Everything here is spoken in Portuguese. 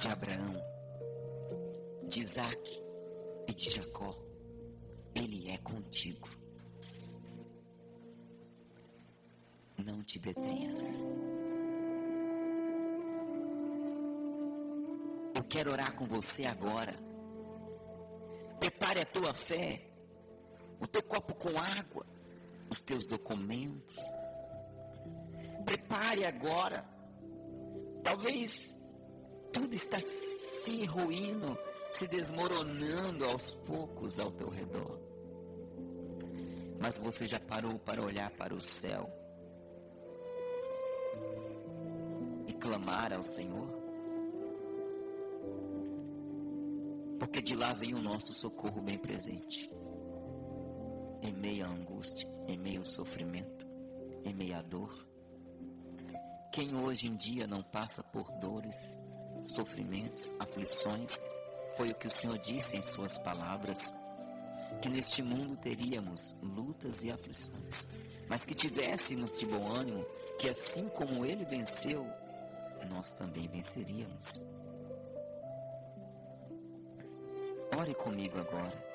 de Abraão, de Isaac e de Jacó. Ele é contigo. Não te detenhas. Eu quero orar com você agora. Prepare a tua fé, o teu copo com água, os teus documentos. Prepare agora. Talvez tudo está se ruindo, se desmoronando aos poucos ao teu redor. Mas você já parou para olhar para o céu e clamar ao Senhor? Porque de lá vem o nosso socorro bem presente. Em meio à angústia, em meio ao sofrimento, em meio à dor. Quem hoje em dia não passa por dores, sofrimentos, aflições, foi o que o Senhor disse em suas palavras, que neste mundo teríamos lutas e aflições, mas que tivéssemos de bom ânimo, que assim como Ele venceu, nós também venceríamos. Ore comigo agora.